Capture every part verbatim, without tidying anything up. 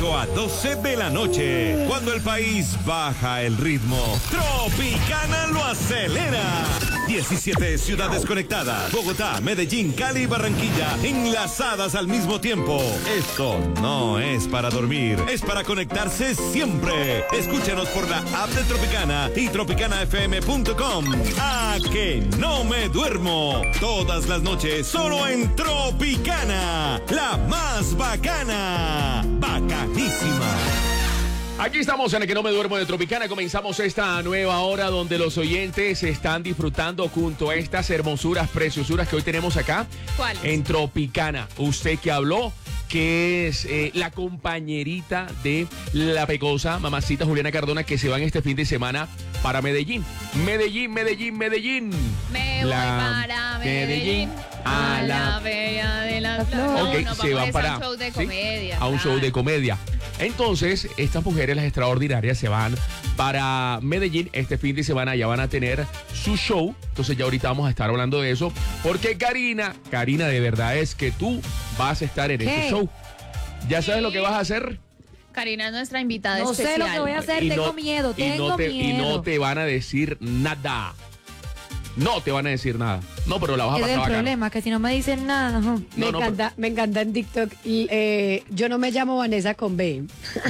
ocho a doce de la noche. Cuando el país baja el ritmo, Tropicana lo acelera. diecisiete ciudades conectadas. Bogotá, Medellín, Cali y Barranquilla enlazadas al mismo tiempo. Esto no es para dormir, es para conectarse siempre. Escúchanos por la app de Tropicana y tropicana f m punto com. ¡A que no me duermo! Todas las noches solo en Tropicana, la más bacana. Bacanísima. Aquí estamos en el que no me duermo de Tropicana. Comenzamos esta nueva hora donde los oyentes están disfrutando junto a estas hermosuras, preciosuras que hoy tenemos acá. ¿Cuál? En Tropicana. Usted que habló, que es eh, la compañerita de la pecosa mamacita Juliana Cardona, que se van este fin de semana para Medellín. Medellín, Medellín, Medellín. Me La- voy para Medellín, Medellín, a a la- la bella de la flor. Ok, No, se van vamos para a un show de ¿sí? comedia. a un show claro. de comedia. Entonces, estas mujeres, las extraordinarias, se van para Medellín este fin de semana. Ya van a tener su show. Entonces, ya ahorita vamos a estar hablando de eso. Porque Karina, Karina, de verdad es que tú vas a estar en ¿Qué? este show. ¿Ya sabes lo que vas a hacer? Karina es nuestra invitada No sé especial. lo que voy a hacer, Y tengo no- miedo, y tengo no te, miedo. Y no te van a decir nada. No te van a decir nada. No, pero la vas a Ese es pasar el bacano. problema, que si no me dicen nada. No, Me no, encanta, me encanta en TikTok. y, eh, yo no me llamo Vanessa con B.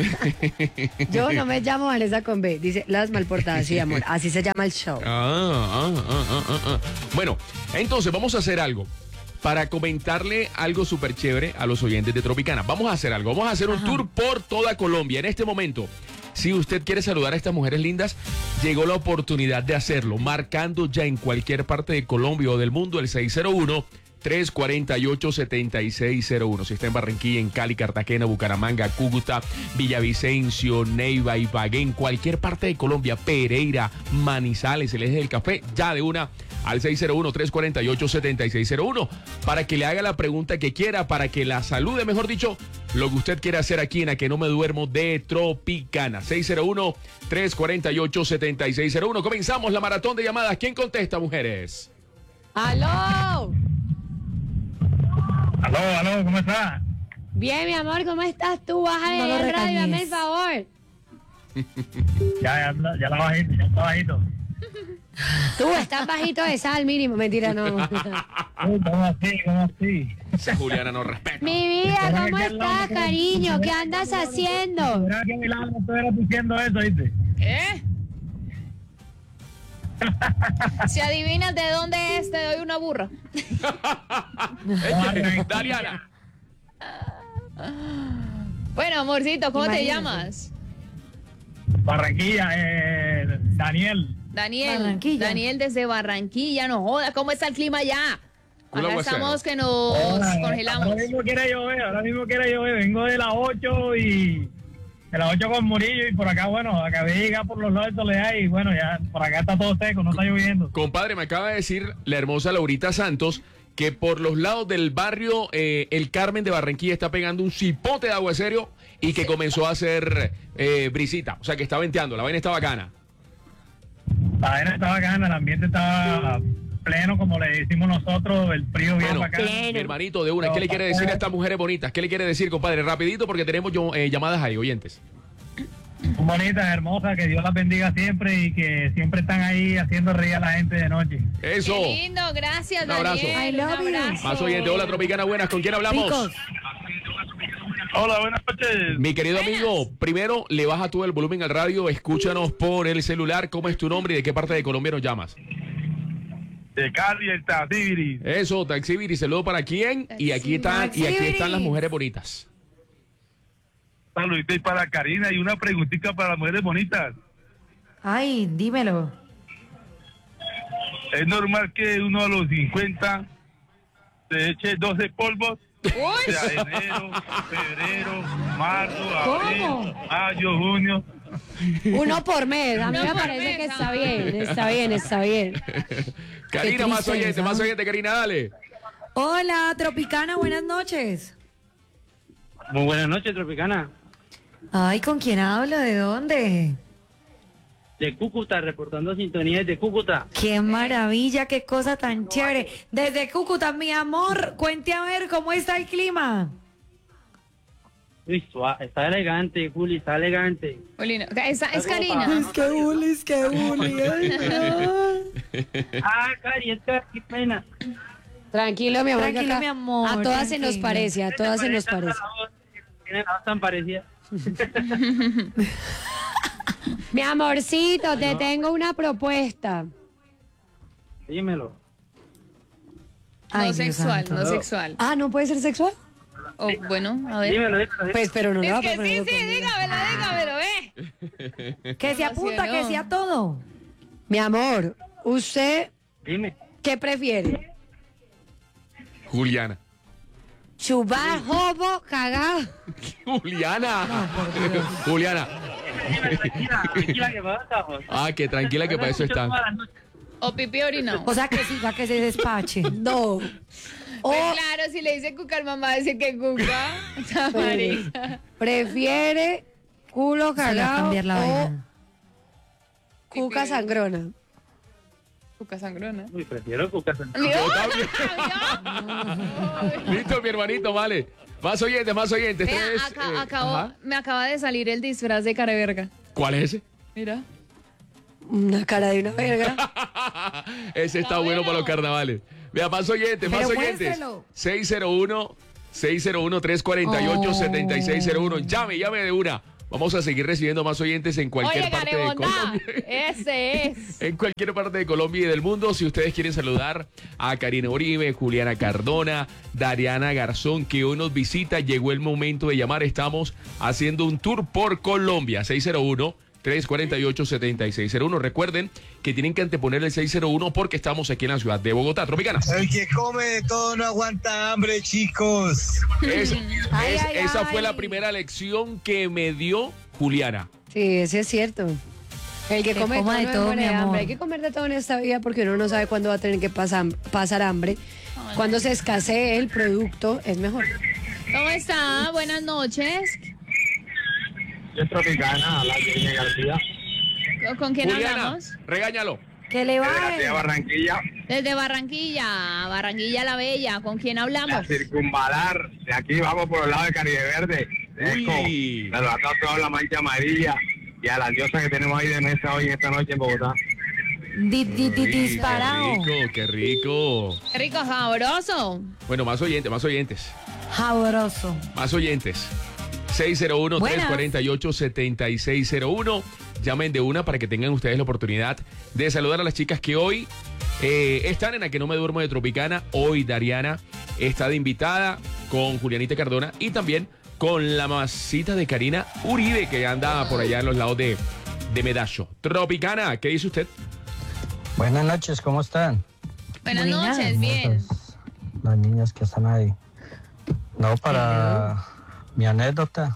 Yo no me llamo Vanessa con B. Dice las malportadas, sí, amor. Así se llama el show. Ah, ah, ah, ah, ah, ah. Bueno, entonces vamos a hacer algo para comentarle algo súper chévere a los oyentes de Tropicana. Vamos a hacer algo, vamos a hacer un Ajá. tour por toda Colombia. En este momento, si usted quiere saludar a estas mujeres lindas, llegó la oportunidad de hacerlo, marcando ya en cualquier parte de Colombia o del mundo el seis cero uno, tres cuatro ocho, siete seis cero uno. Si está en Barranquilla, en Cali, Cartagena, Bucaramanga, Cúcuta, Villavicencio, Neiva, Ibagué, en cualquier parte de Colombia, Pereira, Manizales, el Eje del Café, ya de una al seis cero uno, tres cuatro ocho, siete seis cero uno para que le haga la pregunta que quiera, para que la salude, mejor dicho, lo que usted quiera hacer aquí en A Que No Me Duermo de Tropicana. seis cero uno, tres cuatro ocho, siete seis cero uno. Comenzamos la maratón de llamadas. ¿Quién contesta, mujeres? ¡Aló! Aló, aló, ¿cómo está? Bien, mi amor, ¿cómo estás tú? Baja No lo el radio, dame el regañes. favor. Ya, ya, ya la bajito, ya está bajito. Tú estás bajito de sal, mínimo. Mentira, no. Uy, ¿cómo así? ¿Cómo así? Esa Juliana no respeta. Mi vida, ¿cómo estás, cariño? ¿Qué andas haciendo? ¿Verdad que milagro no estuvieras diciendo eso, viste? ¿Eh? Si adivinas de dónde es, te doy una burra. Dariana. Bueno, amorcito, ¿cómo te Imagínese. llamas? Barranquilla, eh, Daniel. Daniel. Barranquilla. Daniel desde Barranquilla, no joda, ¿cómo está el clima allá? Un Acá aguacero. estamos que nos Hola, congelamos. Ahora mismo quiere llover, ahora mismo quiere llover. Vengo de las ocho y de las ocho con Murillo y por acá, bueno, acabé de llegar por los lados de Soledad y bueno, ya por acá está todo seco, no está lloviendo. Compadre, me acaba de decir la hermosa Laurita Santos que por los lados del barrio eh, El Carmen de Barranquilla está pegando un cipote de aguacero y que comenzó a hacer eh, brisita. O sea, que está venteando. La vaina está bacana. La vaina está bacana, el ambiente está pleno, como le decimos nosotros, el frío bien Bueno, bacano. mi hermanito de una, ¿qué le quiere decir a estas mujeres bonitas? ¿Qué le quiere decir, compadre? Rapidito, porque tenemos yo, eh, llamadas ahí, oyentes. Bonitas, hermosas, que Dios las bendiga siempre y que siempre están ahí haciendo reír a la gente de noche. Eso. Qué lindo, gracias, Un abrazo. Daniel. I love un you. abrazo. Más oyentes. Hola, Tropicana, buenas. ¿Con quién hablamos? Picos. Hola, buenas noches. Mi querido Buenas. amigo, primero le baja tú el volumen al radio, escúchanos por el celular. ¿Cómo es tu nombre y de qué parte de Colombia nos llamas? De Cali, el Tazibiri. Eso, Taxibiri, saludo para quién. Y aquí están, y aquí están las mujeres bonitas. Saluditos para Karina y una preguntita para las mujeres bonitas. Ay, dímelo. ¿Es normal que uno a los cincuenta se eche doce polvos? Uy, O sea, enero, febrero, marzo, abril, ¿Cómo? mayo, junio. Uno por mes. A mí Uno me por parece mes, que ah. está bien, está bien, está bien. Karina, más tristeza. oyente, más oyente, Karina, dale. Hola, Tropicana, buenas noches. Muy buenas noches, Tropicana. Ay, ¿con quién hablo? ¿De dónde? De Cúcuta, reportando sintonía desde Cúcuta. Qué maravilla, qué cosa tan chévere. Desde Cúcuta, mi amor, cuente a ver cómo está el clima. Uy, suave, está elegante, Juli, está elegante. Juli, no. Esa es como Karina. para- Es que Uli, es que Uli. Ay, no. Ah, Cari, es que qué pena. Tranquilo, mi amor. que Tranquilo, acá mi amor, A todas se nos tranquilo. parece, a todas se nos parece. Tienen la voz tan parecida. Mi amorcito, te tengo una propuesta. Dímelo. Ay, No Dios sexual, santo. no sexual. Ah, ¿no puede ser sexual? Oh, bueno, a ver. Dímelo, dímelo. Pues, pero no le Es va a que proponer sí, algo sí, conmigo. dígamelo, dígamelo, eh. Que se apunta, que sea todo. Mi amor, ¿usted Dime. qué prefiere? Juliana. ¿Chubar, jobo, cagar? Juliana. Juliana. Tranquila, tranquila, que pasa, José. Ah, que tranquila que para eso están. O pipí orinado. O sea que sí, va que se despache. No. Pues O claro, si le dice cuca al mamá, dice que cuca. Esa marica. prefiere culo Se le va a cagado cambiar la o vaina. cuca sangrona. Cuca sangrona. Uy, prefiero cucas. Yo también. Listo, mi hermanito, vale. Más oyentes, más oyentes. Vea, Tres, acá- eh, acabo- ajá. me acaba de salir el disfraz de careverga. ¿Cuál es ese? Mira. Una cara de una verga. Ese está bueno para los carnavales. Vea, más oyentes, más Pero oyentes. muéstralo. seis cero uno, seis cero uno, tres cuatro ocho, siete seis cero uno. Llame, llame de una. Vamos a seguir recibiendo más oyentes en cualquier Oye, parte de Garebondá, Colombia. ese es. En cualquier parte de Colombia y del mundo, si ustedes quieren saludar a Karina Uribe, Juliana Cardona, Dariana Garzón, que hoy nos visita, llegó el momento de llamar. Estamos haciendo un tour por Colombia. seis cero uno, tres cuatro ocho, siete seis cero uno. Recuerden que tienen que anteponer el seis cero uno porque estamos aquí en la ciudad de Bogotá. Tropicana. El que come de todo no aguanta hambre, chicos. Es- Ay, es- ay, esa ay. fue la primera lección que me dio Juliana. Sí, eso es cierto. El que Que come coma de de todo, todo, no muere mi de amor. hambre. Hay que comer de todo en esta vida porque uno no sabe cuándo va a tener que pasar, pasar hambre. Cuando se escasee el producto, es mejor. ¿Cómo está? Buenas noches. Yo es Tropicana, la Virginia García. ¿Con- ¿Con quién Juliana, hablamos? regáñalo. Que le De la ciudad de baje. Barranquilla, Desde Barranquilla, Barranquilla la Bella. ¿Con quién a hablamos? circunvalar. De aquí vamos por el lado de Caribe Verde. De Esco, Uy. de los atrás toda la mancha amarilla. Y a la diosa que tenemos ahí de mesa hoy, esta noche en Bogotá. Di- di- di- Uy, disparado. Qué rico, qué rico. Qué rico, sabroso. Bueno, más oyentes, más oyentes. Sabroso. Más oyentes. seis cero uno, tres Buenas. cuatro ocho, siete seis cero uno. Llamen de una para que tengan ustedes la oportunidad de saludar a las chicas que hoy eh, están en A Que No Me Duermo de Tropicana. Hoy Dariana está de invitada con Julianita Cardona y también con la masita de Karina Uribe, que anda por allá en los lados de, de Medallo. Tropicana, ¿qué dice usted? Buenas noches, ¿cómo están? Buenas Buenas. noches, bien. Hermosas Las niñas que están ahí. No, para mi anécdota,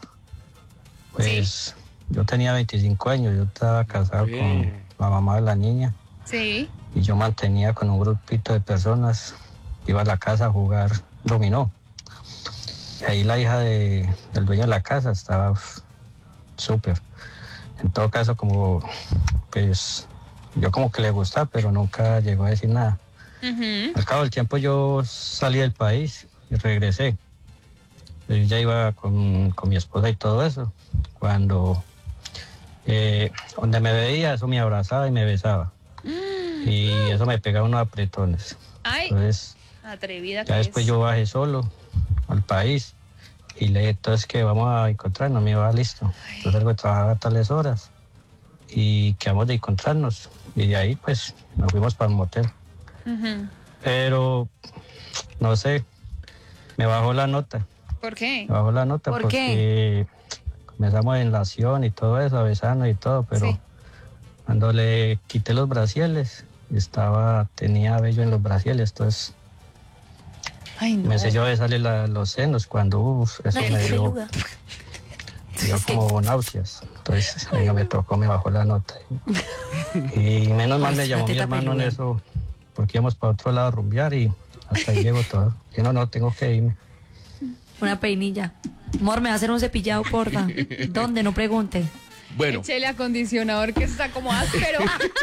pues yo tenía veinticinco años, yo estaba casado Bien. con la mamá de la niña Sí. y yo mantenía con un grupito de personas, iba a la casa a jugar dominó. Y ahí la hija de, del dueño de la casa estaba uf, súper. En todo caso, como pues yo como que le gustaba, pero nunca llegó a decir nada. Ujú. Al cabo del tiempo yo salí del país y regresé. Yo ya iba con, con mi esposa y todo eso. Cuando eh, donde me veía, eso me abrazaba y me besaba. Y eso me pegaba unos apretones. Ay, Entonces, atrevida que ya después es. yo bajé solo al país y le dije, entonces que vamos a encontrarnos. Me iba listo. Yo salgo de trabajar a tales horas y quedamos de encontrarnos. Y de ahí pues nos fuimos para el motel. Ujú. Pero, no sé, me bajó la nota, ¿Por qué? me bajó la nota ¿Por porque comenzamos en la acción y todo eso, a besarnos y todo, pero Sí. cuando le quité los brasieles, estaba, tenía vello en los brasieles, entonces Ay, no. me selló a besarle la- los senos cuando, uff, eso Ay, me qué dio, peluda. me dio como náuseas, entonces ahí no me tocó, me bajó la nota. Y menos mal Ay, me es llamó una mi teta hermano en peluda. eso, porque íbamos para otro lado a rumbear y hasta ahí llegó todo. Y no, no, tengo que irme. Una peinilla. Amor, me va a hacer un cepillado, porfa. ¿Dónde? No pregunte. Bueno. Échele acondicionador que está como áspero.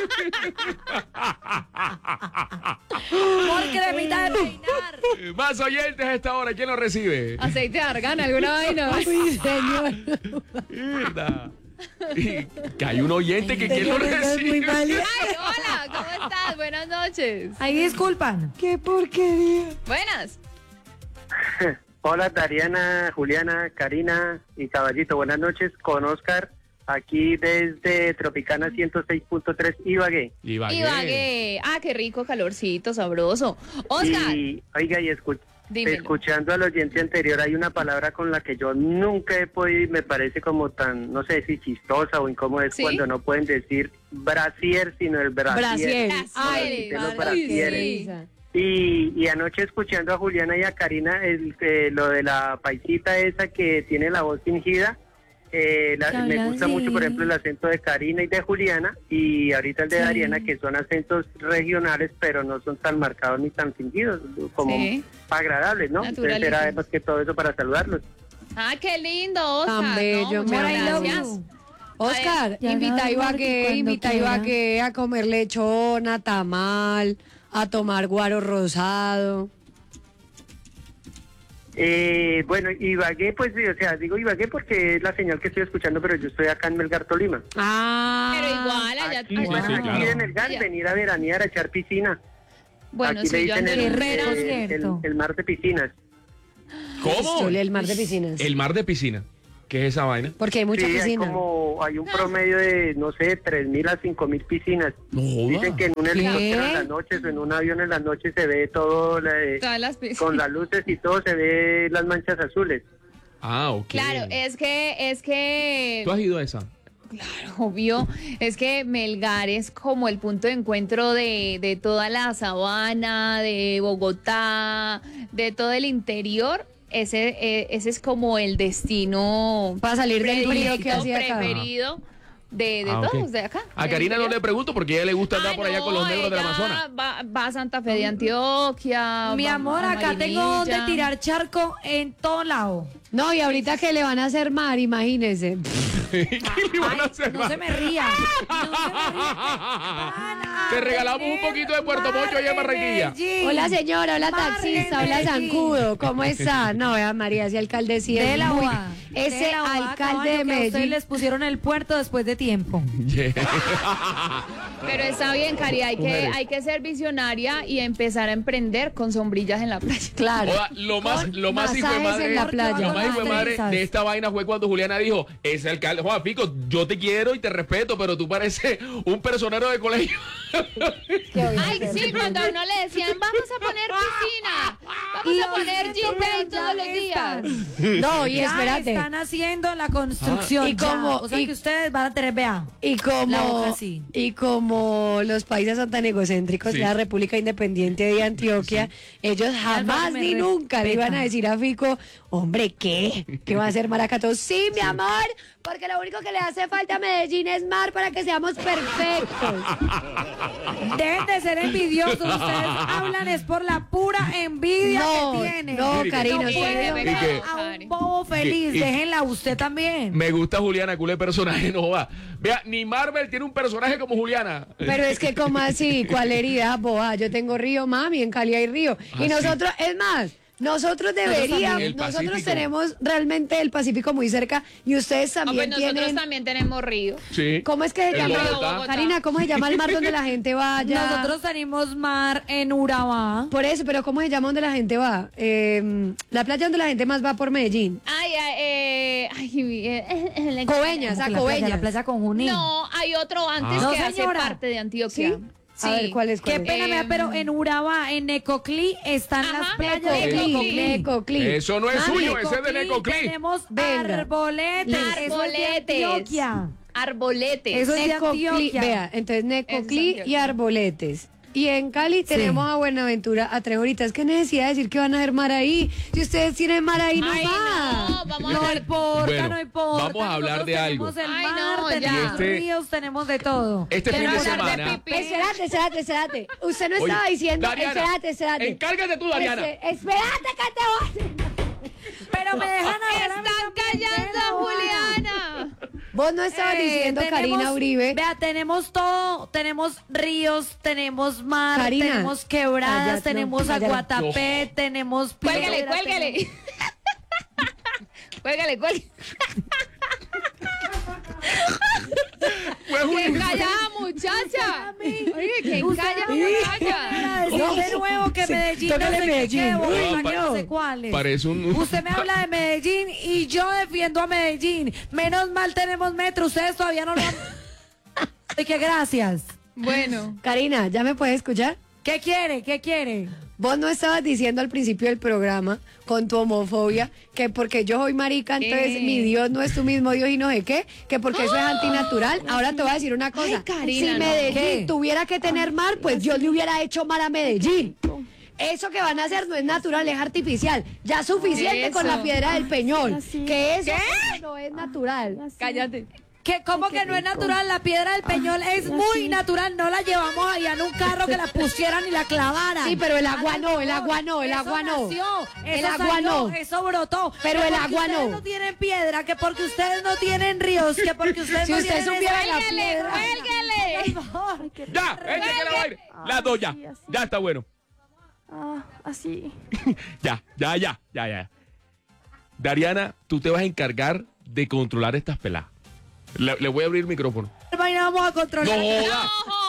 Por cremita de peinar. Más oyentes a esta hora. ¿Quién lo recibe? Aceite de argán, alguna vaina. Uy, señor. Mierda. Y que hay un oyente que quién lo Señor, estás muy recibe. mal. Ay, hola, ¿cómo estás? Buenas noches. Ahí disculpan. ¡Qué porquería! Buenas. Hola, Dariana, Juliana, Karina y Caballito. Buenas noches con Oscar, aquí desde Tropicana ciento seis punto tres Ibagué. Ibagué. Ibagué. Ah, qué rico, calorcito, sabroso. Oscar, Y, oiga, y escu- dímelo. escuchando al oyente anterior, hay una palabra con la que yo nunca he podido, me parece como tan, no sé si chistosa o incómoda, es ¿Sí? cuando no pueden decir brasier, sino el brasier. Brasier. Ay, Los madre, brasieres. sí. Y, y anoche escuchando a Juliana y a Karina, el, eh, lo de la paisita esa que tiene la voz fingida, eh, la- Que me habla gusta así. mucho, por ejemplo, el acento de Karina y de Juliana, y ahorita el de Sí. Dariana, que son acentos regionales, pero no son tan marcados ni tan fingidos, como Sí. agradables, ¿no? Entonces Naturalitos. era más que todo eso para saludarlos. Ah, qué lindo, Oscar. Tan bello, no, muchas amor, I love gracias. you. Oscar, Ya invita a sabes, Marqui, Ibagué, cuando invita a quiera. Ibagué a comer lechona, tamal, a tomar guaro rosado. Eh, bueno, Ibagué, pues, sí, o sea, digo Ibagué porque es la señal que estoy escuchando, pero yo estoy acá en Melgar, Tolima. Ah. Pero igual, allá. Aquí, allá- sí, aquí claro. en Melgar, allá. venir a veranear, a echar piscina. Bueno, Aquí le sí, yo dicen ando en el, Herrera. el- cierto. el- el mar de piscinas. ¿Cómo? Chole, el mar de piscinas. El mar de piscina. ¿Qué es esa vaina? Porque hay mucha Sí, hay piscina. como, hay un promedio de, no sé, tres mil a cinco mil piscinas. No joda. Dicen que en un ¿Qué? helicóptero en las noches o en un avión en las noches se ve todo, la- Todas las piscinas. con las luces y todo, se ve las manchas azules. Ah, ok. Claro, es que, es que, ¿Tú has ido a esa? claro, obvio, es que Melgar es como el punto de encuentro de, de toda la sabana, de Bogotá, de todo el interior. Ese, eh, ese es como el destino Para salir del frío que predilecto, hacía acá. preferido de, de Ah, ok. todos, de acá. A del Karina no interior. le pregunto porque a ella le gusta andar Ay, por allá no, con los negros del ella Amazonas. Va, va a Santa Fe de Antioquia. Mi va amor, a acá tengo donde Marinilla. tirar charco en todo lado. No, y ahorita que le van a hacer mar, imagínese. ¿Qué le van a hacer? No se me ría. No se me ría. Te regalamos un poquito de Puerto Mocho allá en Barranquilla. Hola señora, hola Mar taxista, en hola Medellín. zancudo, ¿cómo está? No, vea María, ese alcalde sí es De la muy... U A. Ese De la U A, alcalde caballo, de que a ustedes Medellín... les pusieron el puerto después de tiempo. Pero está bien, Cari, hay que, Mujeres. hay que ser visionaria y empezar a emprender con sombrillas en la playa. Claro. Joda, lo más, Con lo más hijo de masajes madre, en la playa. lo más hijo de madre Trenzas. de esta vaina fue cuando Juliana dijo, ese alcalde, Juan Pico, yo te quiero y te respeto, pero tú pareces un personero de colegio. Ay, sí, cuando a uno le decían, vamos a poner piscina, vamos a Los poner gym todos los días. No, y Ya espérate. están haciendo la construcción. Ah, y ya. como- o sea y- que ustedes van a tener, vea. Y La boca como, así. y como los países son tan egocéntricos, Sí. la República Independiente de Antioquia, ellos jamás me ni nunca le respeta. iban a decir a Fico, hombre, ¿qué? ¿Qué va a hacer Maracato? Sí, mi amor, porque lo único que le hace falta a Medellín es mar para que seamos perfectos. Dejen de ser envidiosos. Ustedes hablan es por la pura envidia No, que tienen. no, Mire, Karina, No Sí, usted- de pueden verdad, que- ver a un bobo feliz. y- Déjenla usted también. Me gusta Juliana, culé personaje, no va. Vea, ni Marvel tiene un personaje como Juliana. Pero es que, ¿cómo así? ¿Cuál herida, boa? Yo tengo río, mami, en Cali hay río. Ah, y sí. nosotros, es más, nosotros deberíamos, también. El nosotros Pacífico. tenemos realmente el Pacífico muy cerca y ustedes No, pues también nosotros tienen... también tenemos río. Sí. ¿Cómo es que se El llama? Bogotá. Karina, ¿cómo se llama el mar donde la gente va allá? Nosotros tenemos mar en Urabá. Por eso, pero ¿cómo se llama donde la gente va? Eh, la playa donde la gente más va por Medellín. Ay, ay, eh, ay, eh, eh, Coveñas, a La playa, Coveñas. la playa con Junín. No, hay otro antes Ah. que No, hace señora. parte de Antioquia. ¿Sí? A ver, ¿cuál es? Qué ¿Cuál es? pena, me da, Em, pero en Urabá, en Necoclí, están Ajá, las playas de Necoclí, Necoclí. Necoclí. Eso no es Mami, suyo, ese es de Necoclí. Tenemos Venga. arboletes. Eso es de Arboletes. Antioquia. Arboletes. Eso es de Necoclí, Antioquia. vea, entonces Necoclí Es y Antioquia. Arboletes. Y en Cali tenemos a Buenaventura a tres horitas. ¿Qué necesidad de decir que van a hacer mar ahí? Si ustedes tienen mar ahí, no Ay, va. no, vamos a No hacer... importa, Bueno, no importa. vamos a hablar Nosotros de algo. Tenemos el Ay, mar, no, ya. tenemos Y este- ríos, tenemos de todo. Este fin de Tenemos hablar de semana. pipí. Espérate, espérate, espérate. Usted no Oye, estaba diciendo. Dariana, espérate, espérate. encárgate tú, Dariana. Espe- espérate que te voy. Pero me dejan hablar a mí Están también, callando a Juliana. Juliana. Vos no estabas Eh, diciendo, tenemos- Karina Uribe. Vea, tenemos todo, tenemos ríos, tenemos mar, Karina, tenemos quebradas, cállate, tenemos no, cállate. aguatapé, tenemos Cuélgale, piedra, cuélgale. Cuélgale, cuélgale. ¡Qué callada, muchacha! Oye, ¡qué Usted callada, no me muchacha! va a decir de nuevo que Sí, Medellín no tócale sé Medellín. qué, Bogotá, No, que no sé cuáles. Parece un... Usted me habla de Medellín y yo defiendo a Medellín. Menos mal tenemos metro, ustedes todavía no lo han... Ay, que gracias. Bueno, Karina, ¿ya me puedes escuchar? ¿Qué quiere? ¿Qué quiere? Vos no estabas diciendo al principio del programa, con tu homofobia, que porque yo soy marica, entonces ¿Qué? mi Dios no es tu mismo Dios y no sé qué, que porque eso es antinatural. Ahora te voy a decir una cosa. Ay, Karina, si no. Medellín ¿Qué? tuviera que tener mar, pues Dios le hubiera hecho mar a Medellín. Eso que van a hacer no es natural, es artificial. Ya suficiente con Eso. la piedra del Peñol. Que eso ¿Qué? no es natural. cállate. ¿Qué, ¿Cómo que no es natural? La piedra del Peñol es muy natural. No la llevamos allá en un carro que la pusieran y la clavaran. Sí, pero el agua Hagan no, el favor. agua no, el Eso agua no. nació, El eso agua salió, no. Eso brotó. Pero Que el porque agua ustedes no. no tienen piedra, que porque ustedes no tienen ríos, que porque ustedes Si no usted tienen supiera la Cuélgale, piedra. cuélgale. Por favor. ¡Ya! ¡Échate la vaina! Las dos ya. Ya está bueno. Ah, así. Ya, ya, ya, ya, ya. Dariana, tú te vas a encargar de controlar estas peladas. Le, le voy a abrir el micrófono. Vaina vamos a controlar. ¡No joda!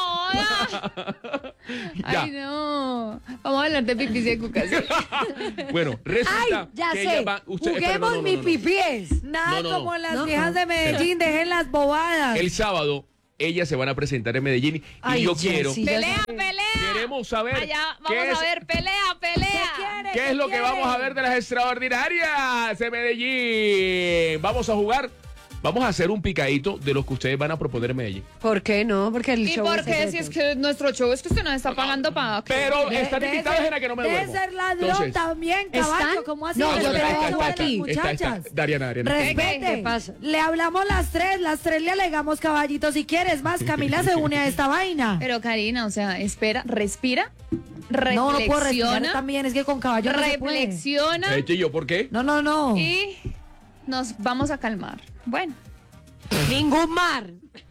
¡Joda! Ya. Ay, no. Vamos a hablar de pipis y cucas. Bueno, resulta Ay, ya que sé. ella va... usted- espera, Juguemos no, no, no, mi no. pipies. Nada No, no, no. como las No, viejas no. de Medellín, dejen las bobadas. El sábado, ellas se van a presentar en Medellín y Ay, yo ya, quiero... sí. ¡Pelea, pelea! Queremos saber... Allá, qué vamos es- a ver, pelea, pelea. quiere? ¿Qué es lo que quiere? vamos a ver de las extraordinarias de Medellín? Vamos a jugar, vamos a hacer un picadito de los que ustedes van a proponer en Medellín. ¿Por qué no? Porque el ¿Y show por es qué? secreto. Si es que nuestro show es que usted nos está pagando para... Pero De- están debe invitados ser- en a que no me debe duermo. ser ladrón Entonces, también, caballo. ¿están? ¿Cómo así? No, que yo respete trabajo a las aquí. Está, está. muchachas? Dariana, Dariana. Respete. ¿Qué pasa? Le hablamos las tres, las tres le alegamos, caballito. Si quieres más, Camila se une a esta vaina. Pero Karina, o sea, espera, respira, No, no puedo respirar reflexiona, también, es que con caballo no se puede. reflexiona Eche, ¿yo por qué? No, no, no. y nos vamos a calmar. Bueno, Ningún mar.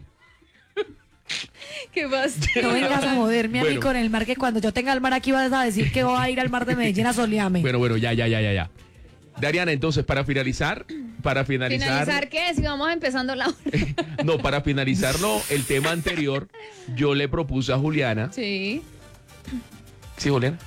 ¿qué más? No vengas a joderme a mí Bueno. con el mar, que cuando yo tenga el mar aquí vas a decir que voy a ir al mar de Medellín a solearme. Bueno, bueno, ya, ya, ya, ya, ya. Dariana, entonces, para finalizar, para finalizar... ¿Finalizar qué? Si vamos empezando la hora. No, para finalizarlo, el tema anterior, yo le propuse a Juliana... Sí. ¿Sí, Juliana?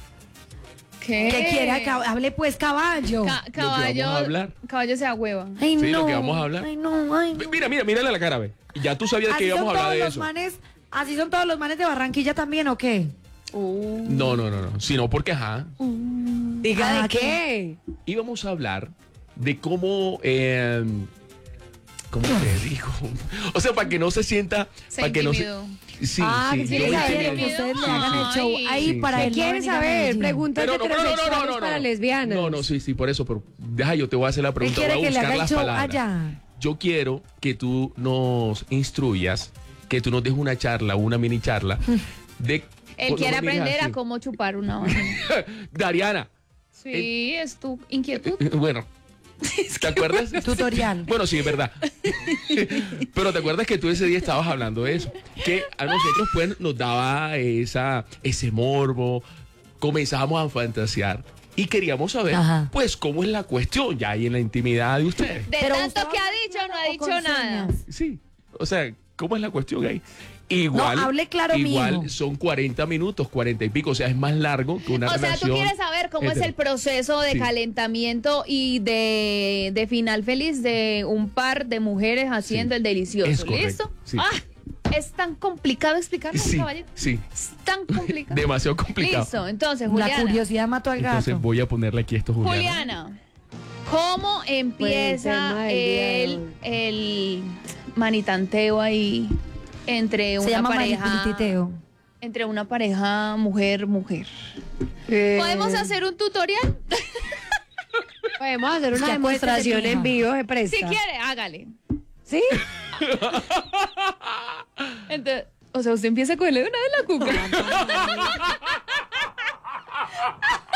¿Qué? ¿Qué quiere? Cab- Hable pues, caballo. Ca- que vamos caballo. a hablar. Caballo sea hueva. Ay, Sí, no. lo que vamos a hablar. Ay, no, ay, no. Mira, mira, mírale a la cara, ve. Y ya tú sabías que Así íbamos son a hablar todos de los eso. manes, así son todos los manes de Barranquilla también, ¿o qué? Uh. No, no, no, no. Sino porque, ajá, Diga Ah, de qué. íbamos a hablar de cómo... eh, ¿Cómo te digo? O sea, para que no se sienta... Se para que no se... intimidó. Sí, Ah, sí. que yo quiere me saber intimidé. que ustedes le hagan el show Ay. ahí Sí, para sí. ¿Qué él. quieres saber? Preguntas Pero no, pero no, no, no, heterosexuales no, para no. lesbianas. No, no, sí, sí, por eso, pero deja, yo te voy a hacer la Él pregunta, voy quiere a que le buscar haga el las show palabras. allá. Yo quiero que tú nos instruyas, que tú nos des una charla, una mini charla de... Él no quiere me mires aprender a así. cómo chupar una vagina. Dariana, Sí, es tu inquietud. bueno, ¿te acuerdas? Tutorial. Bueno, sí, es verdad. Pero te acuerdas que tú ese día estabas hablando de eso, que a nosotros pues nos daba esa, ese morbo, comenzábamos a fantasear y queríamos saber Ajá. pues cómo es la cuestión ya ahí en la intimidad de ustedes. De Pero tanto usted que va ha dicho, no ha o dicho con nada. señas. Sí, o sea, ¿cómo es la cuestión ahí? Igual, No, hable claro, igual mijo. son cuarenta minutos, cuarenta y pico, o sea, es más largo que una O sea, relación. tú quieres saber cómo es hetero. el proceso de Sí. calentamiento y de, de final feliz de un par de mujeres haciendo Sí. el delicioso. Es correcto, ¿Listo? sí. Ah, es tan complicado explicarlo, Sí, caballito. sí, Es tan complicado. demasiado complicado. Listo, entonces, La Juliana. curiosidad mató al gato. Entonces voy a ponerle aquí esto, Juliana. Juliana, ¿cómo empieza tema del día de el, hoy. el manitanteo ahí entre Se una llama pareja? manipulititeo. Entre una pareja mujer-mujer. Eh, ¿Podemos hacer un tutorial? Podemos hacer una Ya, demostración acuérdate, en mija. vivo, se presta. Si quiere, hágale. ¿Sí? Entonces, o sea, usted empieza a cogerle de una de la cuca.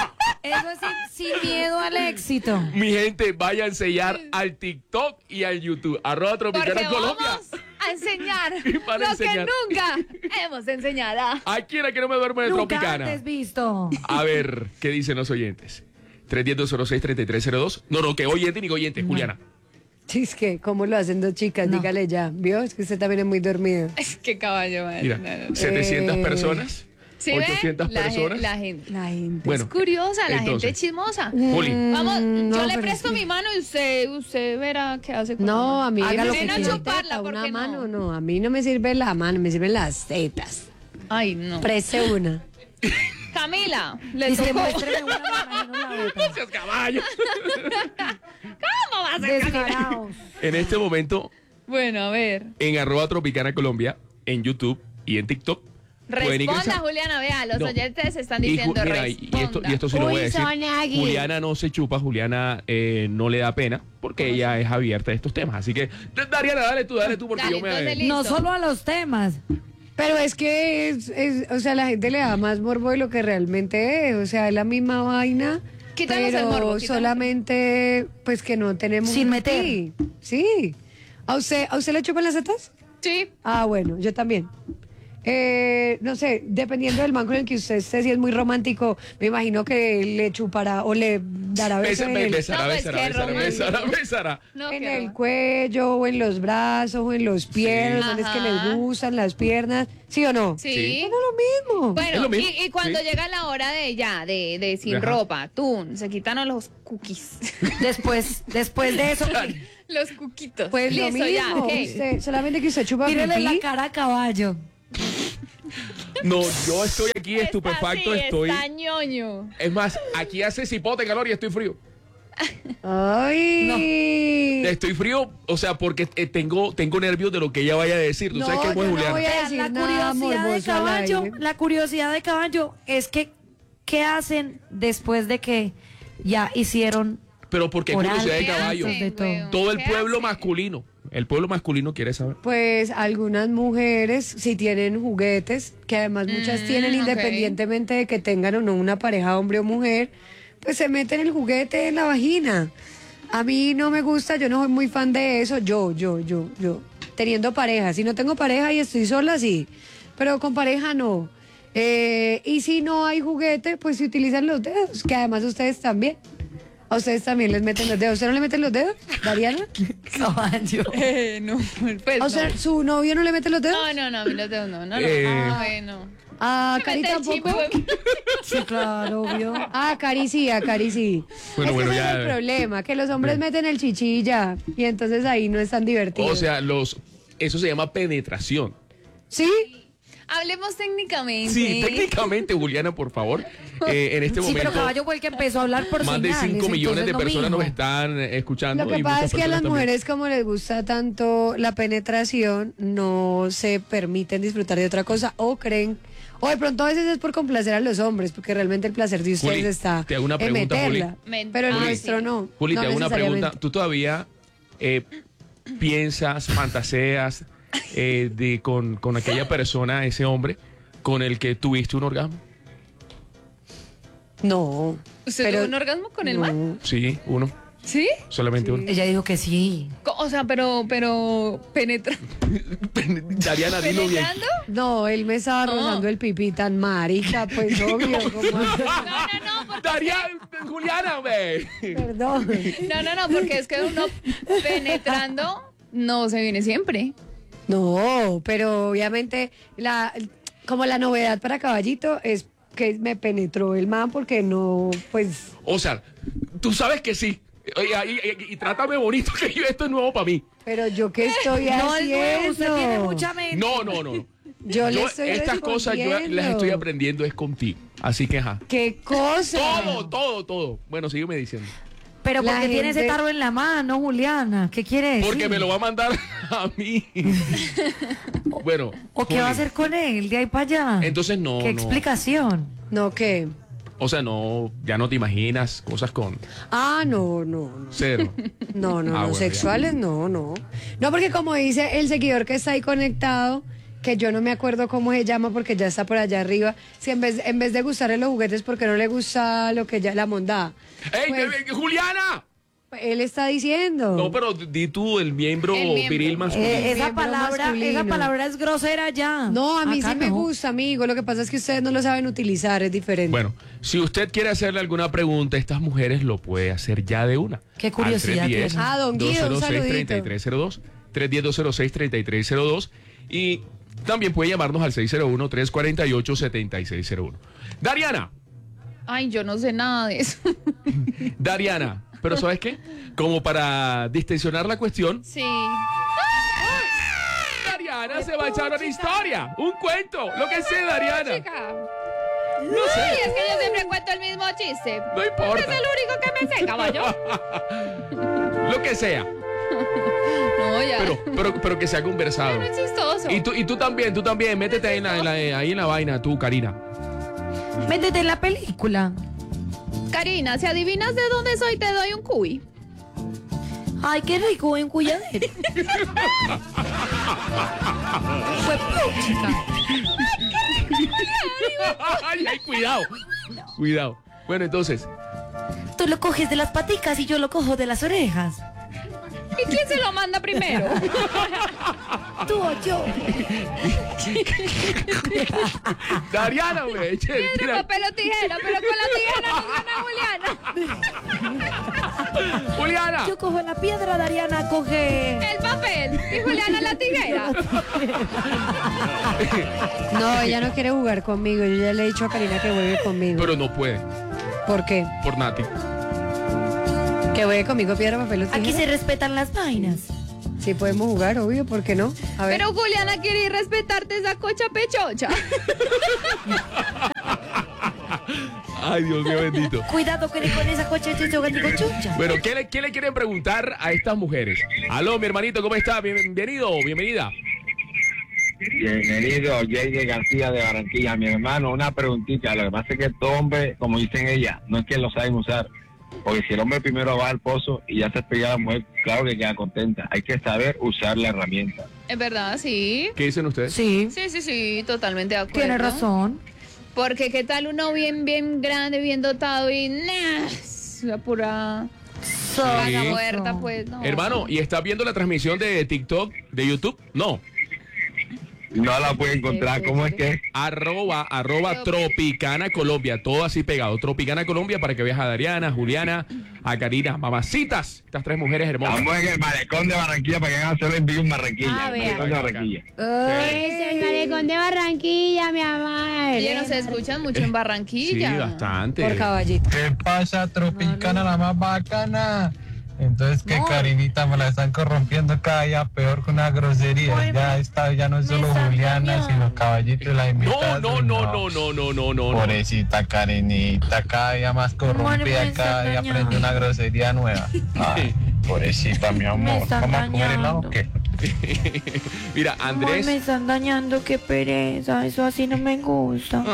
Eso es sin, sin miedo al éxito. Mi gente, vaya a enseñar al TikTok y al YouTube. Arroba Tropicana Porque Colombia. vamos a enseñar Van a lo enseñar. que nunca hemos enseñado. ¿A quién a que no me duerme de Nunca Tropicana? antes visto. A ver, ¿qué dicen los oyentes? tres uno cero, dos cero seis, tres tres cero dos. No, no, que oyente ni oyente, Juliana. Sí, es que, ¿cómo lo hacen dos chicas? No. Dígale ya. ¿Vio? Es que usted también es muy dormido. Es que caballo, madre. Mira, No, no, no. setecientas Eh, personas, ¿Sí ve? ochocientas La gen- personas. La gente. La gente. Bueno, Es curiosa, la entonces, gente chismosa. Juli, Vamos, Mm, yo no, le pero presto es que- mi mano y usted, usted verá qué hace con No, la a mí mano. Haga lo me que sirve quiera. una chuparla, teta, ¿por una qué no? mano, no. A mí no me sirve la mano, me sirven las tetas. Ay, no. Preste una. Camila, le Dice, tocó. muéstreme una mano, no la otra. no seas caballo. ¿Cómo va a ser Camila? Descarados. En este momento, Bueno, a ver. en arroba Tropicana Colombia, en YouTube y en TikTok, pueden Responda, ingresar. Juliana, vea, los No. oyentes están Y, Ju- diciendo mira, y, y esto, y esto sí lo voy a Uy, decir. Sonagui. Juliana no se chupa, Juliana eh, no le da pena, porque ella es abierta a estos temas. Así que, Dariana, dale tú, dale tú, porque Dale, yo me... entonces, listo. No solo a los temas. Pero es que, es, es- o sea, la gente le da más morbo de lo que realmente es. O sea, es la misma vaina. Quítanos el pero morbo, quítanos. solamente, pues que no tenemos. Sin meter. Sí, sí. ¿A usted, ¿A usted le chupan las tetas? Sí. Ah, bueno, yo también. Eh, no sé, dependiendo del man con el que usted esté, si es muy romántico, me imagino que le chupará o le dará beso Besa- en be- el, besará, No, pues, besará, qué besará, romántico. besará, besará. No, en qué el va. cuello, o en los brazos, o en los pies, Sí. los hombres que Ajá. les gustan, las piernas. ¿Sí o no? Sí. Sí. No es lo mismo. Bueno, Es lo mismo, y, y cuando sí. llega la hora de ya, de, de sin Ajá. ropa, tú, se quitan los cookies. Después, después de eso, Los cuquitos. Pues lo Listo, ya. mismo. ¿qué? Usted- solamente que usted chupa mírele pipí. la cara a caballo. No, yo estoy aquí Está estupefacto, así, estoy... está ñoño. Es más, aquí hace cipote calor y estoy frío. Ay. Estoy frío, o sea, porque eh, tengo, tengo nervios de lo que ella vaya a decir. ¿Tú No, sabes qué es yo no Juliana? voy a Vean, decir la nada curiosidad de morboso al caballo, aire. la curiosidad de caballo es que ¿qué hacen después de que ya hicieron Pero porque es Oral. curiosidad de ¿Qué caballo. hacen, De todo. weón? Todo el ¿Qué pueblo hacen? masculino. El pueblo masculino quiere saber. Pues algunas mujeres si tienen juguetes, que además muchas Mm, tienen ok. independientemente de que tengan o no una pareja hombre o mujer, pues se meten el juguete en la vagina. A mí no me gusta, yo no soy muy fan de eso, yo, yo, yo, yo. Teniendo pareja, si no tengo pareja y estoy sola, sí, pero con pareja no. Eh, y si no hay juguete, pues se utilizan los dedos, que además ustedes también. A ustedes también les meten los dedos. ¿Usted no le meten los dedos, Dariana? caballo? Eh, no, pues O sea, no. ¿su novio no le mete los dedos? No, no, no, a mí los dedos no, no, no. Eh. Ah, bueno. A Me Cari mete el chip, tampoco. weón. Sí, claro, obvio. Ah, Cari sí, a Cari sí. Bueno, es bueno, que ese ya- es el problema, que los hombres meten el chichilla y entonces ahí no es tan divertido. O sea, los, eso se llama penetración. ¿Sí? Hablemos técnicamente. Sí, técnicamente, Juliana, por favor. Eh, en este Sí, momento, pero caballo fue el que empezó a hablar por más de señales, cinco millones de entonces no personas nos mijo. están eh, escuchando. Lo que y pasa muchas es que a las personas también. mujeres como les gusta tanto la penetración, no se permiten disfrutar de otra cosa o creen, o de pronto a veces es por complacer a los hombres, porque realmente el placer de ustedes Juli, está te hago una en pregunta, meterla, Juli. pero el Juli. nuestro no. Juli, no te hago una necesariamente. pregunta. ¿Tú todavía eh, piensas, fantaseas eh, de, con, con aquella persona, ese hombre, con el que tuviste un orgasmo? No. ¿Usted pero- tuvo un orgasmo con el no. man? Sí, uno. ¿Sí? Solamente uno. Ella dijo que sí. Co- O sea, pero, pero, penetra. Dariana, dilo bien. ¿Penetrando? No, él me estaba No. rozando el pipí tan marica, pues obvio. ¿cómo? No, no, no, porque, Dariana, Juliana, ve. Perdón. no, no, no, porque es que uno penetrando no se viene siempre. No, pero obviamente la como la novedad para Caballito es que me penetró el man porque no, pues O sea, tú sabes que sí. Oye, y, y- y trátame bonito, que yo, esto es nuevo para mí. pero yo qué estoy No es nuevo, usted tiene haciendo. mucha mente. No, no, no. Yo, le Yo estoy estas cosas yo las respondiendo. estoy aprendiendo es contigo. Así que, ajá. ¿Qué cosa? Todo, todo, todo. Bueno, sígueme diciendo. Pero La porque tiene ese gente- tarro en la mano, Juliana. ¿Qué quiere decir? Porque me lo va a mandar a mí. Bueno. ¿O qué va a Juli, hacer con él de ahí para allá? Entonces no, ¿Qué no. explicación? No, ¿qué? O sea, no, ya no te imaginas cosas con Ah, no, no, no. cero. No, no, Ah, no, bueno, sexuales no, no. No, porque como dice el seguidor que está ahí conectado, que yo no me acuerdo cómo se llama porque ya está por allá arriba. Si en vez, en vez de gustarle los juguetes, porque no le gusta lo que ya la mondada. ¡Ey, Pues, eh, eh, Juliana! él está diciendo. No, pero di tú el miembro, El miembro. viril masculino. Eh, esa Miembro palabra, masculino. esa palabra es grosera ya. No, a mí Acá sí me no. gusta, amigo. Lo que pasa es que ustedes no lo saben utilizar, es diferente. Bueno, si usted quiere hacerle alguna pregunta a estas mujeres, lo puede hacer ya de una. Qué curiosidad Al tres diez, tiene. Ah, don Guido, un dos cero seis, saludito. treinta y tres cero dos, tres diez, dos cero seis, treinta y tres cero dos y también puede llamarnos al seis cero uno, tres cuatro ocho, siete seis cero uno. Dariana, Ay, yo no sé nada de eso. Dariana, pero ¿sabes qué? Como para distensionar la cuestión, Sí. Dariana se va a echar una historia, un cuento, lo que sea, Dariana. Chica. No Ay, sé, es que yo siempre cuento el mismo chiste. no importa. Es el único que me sé, caballo. Lo que sea, No, ya. pero, pero, pero que sea conversado. No es chistoso. Y tú, y tú también, tú también, métete ahí en la, en la- ahí en la vaina, tú, Karina. Métete en la película. Karina, si adivinas de dónde soy, te doy un cuy. Ay, qué rico en Cuyadero. Fue chica. Ay, ay, cuidado. Cuidado. Bueno, entonces, Tú lo coges de las paticas y yo lo cojo de las orejas. ¿Y quién se lo manda primero? Tú o yo. Dariana, güey. che, Piedra, tira- papel o tijera, pero con la tijera nos gana Juliana. Juliana. Yo cojo la piedra, Dariana coge. El papel y Juliana la tijera. No, ella no quiere jugar conmigo. Yo ya le he dicho a Karina que juegue conmigo. Pero no puede, ¿Por qué? por Nati. Que juegue conmigo piedra, papel o tijera. Aquí se respetan las vainas. Sí podemos jugar, obvio, ¿por qué no? A ver. Pero Juliana quiere ir respetarte esa cocha pechocha. Ay, Dios mío, bendito. Cuidado con con esa coche chucha. Bueno, ¿qué le, ¿qué le quieren preguntar a estas mujeres? Aló, mi hermanito, ¿cómo está? Bienvenido, bienvenida. Bienvenido, Jay García de Barranquilla. Mi hermano, una preguntita. Lo que pasa es que todo hombre, como dicen ella, no es que lo saben usar. Porque si el hombre primero va al pozo y ya se pega a la mujer, claro que queda contenta. Hay que saber usar la herramienta. Es verdad, sí. ¿Qué dicen ustedes? Sí, Sí, sí, sí, totalmente de acuerdo. tiene razón. Porque qué tal uno bien, bien grande, bien dotado y nah, la pura vaga muerta, pues no. Hermano, ¿y estás viendo la transmisión de TikTok, de YouTube? No. No la puede encontrar. ¿Cómo es que? Arroba, arroba Tropicana Colombia. Todo así pegado. Tropicana Colombia para que veas a Dariana, a Juliana, a Karina. Mamacitas. Estas tres mujeres hermosas. Estamos en el malecón de Barranquilla para que hagan hacer el envío en Barranquilla. Ah, el vea. malecón de Barranquilla. Ay, el malecón de Barranquilla, mi amor. Oye, nos escuchan mucho en Barranquilla. Sí, bastante. Por caballito. ¿Qué pasa, Tropicana, la más bacana? Entonces que No. Karinita me la están corrompiendo cada día peor con una grosería. Oye, Ya está, ya no es me solo están Juliana, dañando. sino Caballito y la No, invitada. no, no, no, no, no, no, no. Pobrecita Karinita, cada día más Amor, me corrompida, están cada día dañando. aprende una grosería nueva. Ay, pobrecita, mi Me amor. están ¿Vamos a comer helado dañando. o qué? Mira, Amor, Andrés. me están dañando, qué pereza. Eso así no me gusta.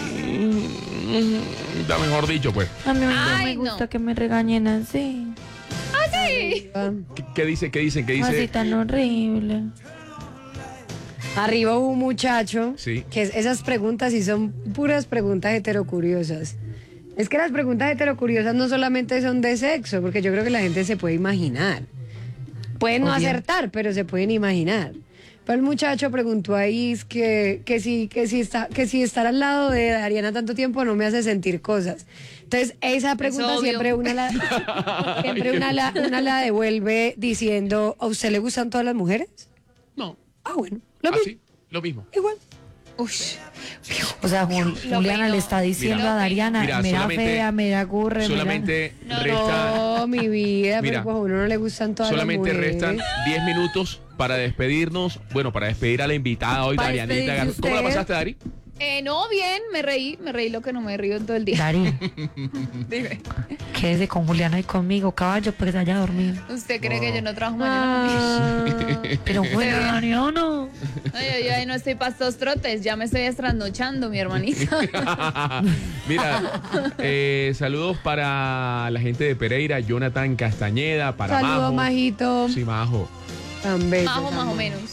Ay, da mejor dicho, pues. A mí no Ay, me gusta no. que me regañen así. Ah, sí. ¿Qué, qué dice? ¿Qué dicen? ¿Qué Así dice? tan horrible. Arriba hubo un muchacho Sí. que es- esas preguntas sí son puras preguntas heterocuriosas. Es que las preguntas heterocuriosas no solamente son de sexo, porque yo creo que la gente se puede imaginar. Pueden no Obvio. acertar, pero se pueden imaginar. Pero el muchacho preguntó ahí es que, que, si, que, si está, que si estar al lado de Dariana tanto tiempo no me hace sentir cosas. Entonces, esa pregunta obvio. siempre una la, siempre una la, una la devuelve diciendo, ¿a usted le gustan todas las mujeres? No. Ah, bueno, lo mismo, Así, lo mismo. igual. Ush. O sea, Jul- Lo Juliana peino. le está diciendo Mira, a Dariana, mira, mira solamente- fea, mira curre, Solamente No, resta, No, mi vida, Mira, pero pues a uno no le gustan todas solamente las mujeres. restan diez minutos para despedirnos. Bueno, para despedir a la invitada hoy, Para Darianita. despedirse Gar- ¿Cómo la usted. pasaste, Dari? Eh, no, bien, me reí, me reí lo que no me río en todo el día. Dari, Dime, quédese con Juliana y conmigo, caballo, porque se haya dormido. ¿usted cree que yo no trabajo mañana? Ah, Pero bueno, Dariana. Ay, ay, ay, no estoy para estos trotes, ya me estoy trasnochando, mi hermanita. Mira, eh, saludos para la gente de Pereira, Jonathan Castañeda, para saludos, Majo. majito. Sí, Majo. Tan bello, Majo, tan más o bello. menos.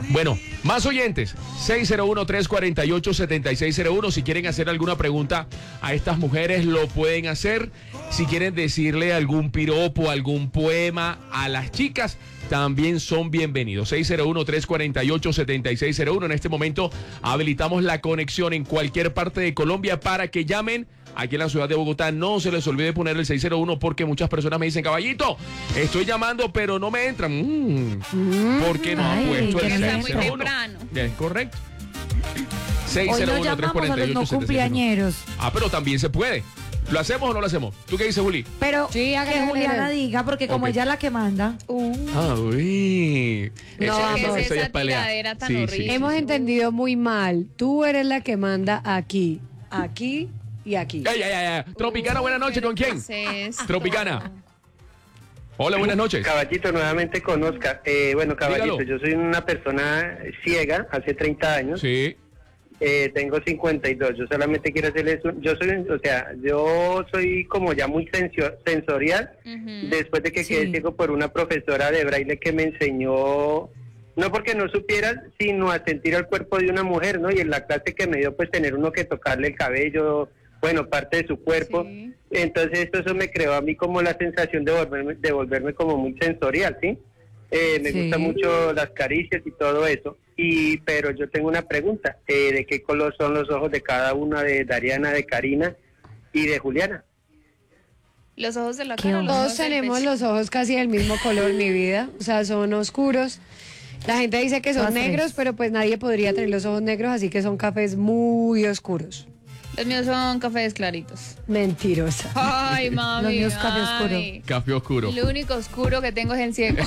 Bueno, más oyentes, seis cero uno, tres cuatro ocho, siete seis cero uno. Si quieren hacer alguna pregunta a estas mujeres, lo pueden hacer. Si quieren decirle algún piropo, algún poema a las chicas, también son bienvenidos. seis cero uno, tres cuatro ocho, siete seis cero uno. En este momento habilitamos la conexión en cualquier parte de Colombia para que llamen. Aquí en la ciudad de Bogotá, no se les olvide poner el seis cero uno porque muchas personas me dicen, caballito, estoy llamando pero no me entran. Mm, ¿Por qué no ha puesto el seis cero uno? Es correcto. seis cero uno, tres cuatro ocho, siete seis cero uno. No cumpleañeros. Ah, pero también se puede. ¿Lo hacemos o no lo hacemos? ¿Tú qué dices, Juli? Pero sí, que Juliana diga, porque como Ok. ella es la que manda. Uh. Ah, uy. No, Eso- amor. eso ¿Qué es ya esa es pelea. tiradera tan Sí, sí, horrible? sí, Hemos sí. entendido muy mal. Tú eres la que manda aquí, aquí y aquí. Ey, ey, ey, ey. Tropicana, buenas noches, ¿con quién? ¿Qué es esto? Tropicana. Hola, buenas noches. Caballito, nuevamente con Oscar. Eh, bueno, Caballito, Dígalo. yo soy una persona ciega hace treinta años. Sí. Eh, tengo cincuenta y dos. Yo solamente quiero hacerles un... Yo soy, o sea, yo soy como ya muy sensio- sensorial. Ujú. Después de que Sí. quedé ciego por una profesora de braille que me enseñó, no porque no supiera, sino a sentir el cuerpo de una mujer, ¿no? Y en la clase que me dio, pues tener uno que tocarle el cabello, bueno, parte de su cuerpo. Sí. Entonces esto eso me creó a mí como la sensación de volverme, de volverme como muy sensorial, ¿sí? Eh, me Sí. gustan mucho las caricias y todo eso. Y pero yo tengo una pregunta, eh, ¿de qué color son los ojos de cada una, de Dariana, de Karina y de Juliana? Los ojos de la ¿Qué cara. los Todos ojos del tenemos pecho. los ojos casi del mismo color, mi vida. O sea, son oscuros. La gente dice que son Todas tres. negros, pero pues nadie podría tener los ojos negros, así que son cafés muy oscuros. Los míos son cafés claritos. Mentirosa. Ay, mami. Los míos café oscuro. ay. Café oscuro. Lo único oscuro que tengo es el ciego.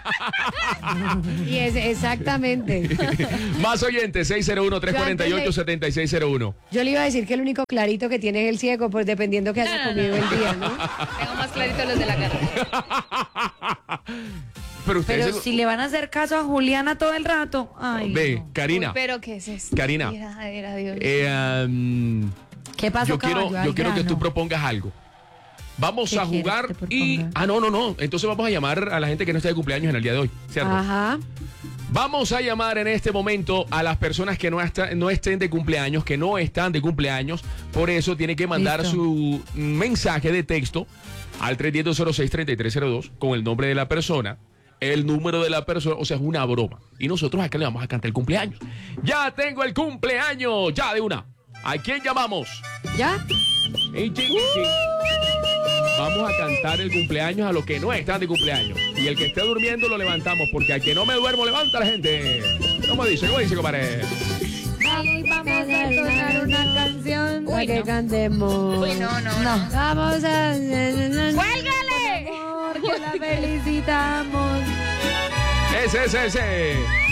Y es exactamente. Más oyentes, seis cero uno, tres cuatro ocho, siete seis cero uno. Yo le iba a decir que el único clarito que tiene es el ciego, pues dependiendo que haya No, no, comido no. el día, ¿no? Tengo más clarito los de la cara. Pero ustedes... Pero si le van a hacer caso a Juliana todo el rato. Ay, Ve, no. Karina. Uy, pero ¿qué es esto? Karina. Tiradera, Dios mío. eh, um, ¿Qué pasó, yo quiero, caballo? Al yo quiero que grano. tú propongas algo. Vamos ¿Qué a quieres jugar que te y... proponga? Ah, no, no, no. Entonces vamos a llamar a la gente que no está de cumpleaños en el día de hoy, ¿cierto? Ajá. Vamos a llamar en este momento a las personas que no, está- no estén de cumpleaños, que no están de cumpleaños. Por eso tiene que mandar Listo. su mensaje de texto al tres uno cero, dos cero seis, tres tres cero dos con el nombre de la persona, el número de la persona, o sea, es una broma. Y nosotros acá le vamos a cantar el cumpleaños. Ya tengo el cumpleaños, ya de una. ¿A quién llamamos? ¿Ya? Ey, chi, chi, chi. Vamos a cantar el cumpleaños a los que no están de cumpleaños. Y el que esté durmiendo lo levantamos, porque al que no me duermo levanta la gente. ¿Cómo dice? ¿Cómo dice, compadre? Vamos a sonar una canción para Uy, que no. cantemos. Uy, no, no, no. Vamos a... ¡Cuélgale! Porque la felicitamos. Ese, ese, ese.